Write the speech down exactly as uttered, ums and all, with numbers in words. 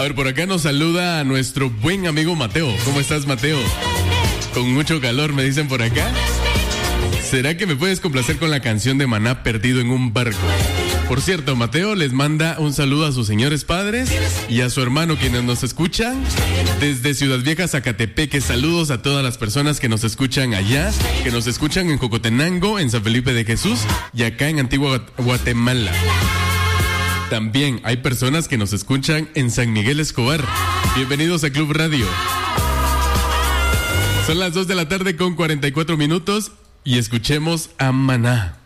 ver, por acá nos saluda a nuestro buen amigo Mateo. ¿Cómo estás, Mateo? Con mucho calor, me dicen por acá. ¿Será que me puedes complacer con la canción de Maná, Perdido en un Barco? Por cierto, Mateo les manda un saludo a sus señores padres y a su hermano quienes nos escuchan desde Ciudad Vieja, Zacatepeque. Saludos a todas las personas que nos escuchan allá, que nos escuchan en Jocotenango, en San Felipe de Jesús y acá en Antigua Guatemala. También hay personas que nos escuchan en San Miguel Escobar. Bienvenidos a Club Radio. Son las dos de la tarde con cuarenta y cuatro minutos y escuchemos a Maná.